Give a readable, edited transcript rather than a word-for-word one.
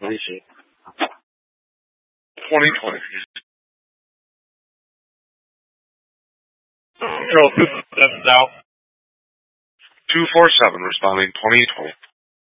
Let me see. 2020. That's out. 247 responding 2020.